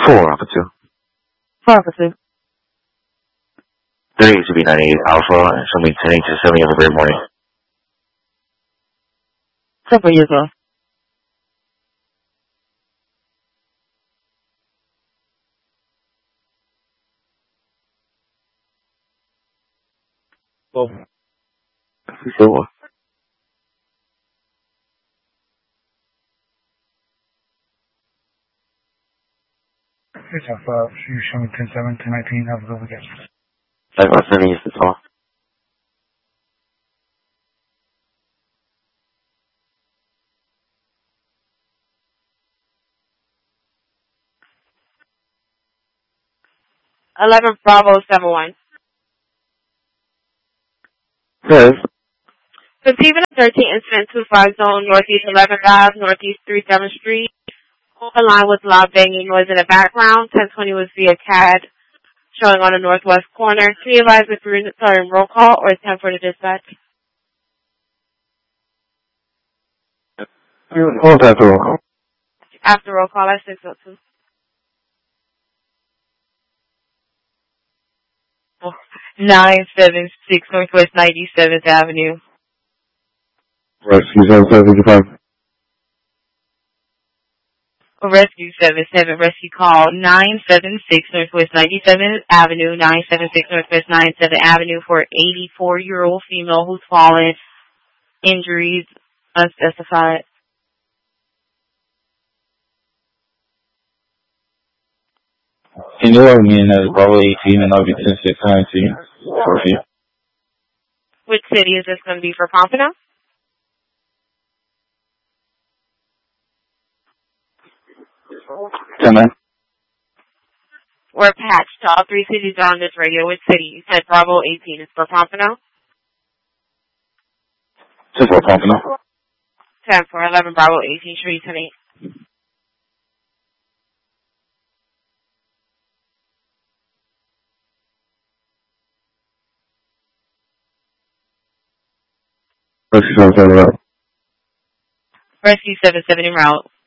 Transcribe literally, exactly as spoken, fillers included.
four, Alpha two. four Alpha two. three to be ninety-eight Alpha, and show me ten eight to seven. Have a great morning. ten for you, sir. Well, four. Six Alpha, you show me ten seven, ten nineteen, have a good weekend. Five Alpha seven is the call. eleven Bravo seven one. Yes. Receiving a thirteen incident two five zone, Northeast eleventh Ave, Northeast thirty-seventh Street. The line with loud banging noise in the background. ten twenty was via C A D, showing on the northwest corner. Can you advise if you're starting roll call or it's time for the dispatch? Hold after roll call. After roll call, that's six oh two. nine seven six Northwest ninety-seventh Avenue. Rescue seven seven five. Rescue seven seven, rescue call nine seven six Northwest ninety-seventh Avenue, nine seven six Northwest ninety-seventh Avenue for eighty-four-year-old female who's fallen, injuries unspecified. Can you log me in as Bravo eighteen and I'll be ten six nineteen for you? Which city is this going to be for Pompano? ten nine. We're patched to all three cities on this radio. Which city? You said Bravo eighteen is for Pompano? Just for Pompano. ten for eleven Bravo eighteen, Street ten eight. Rescue seven seven route. Rescue seven seven en route.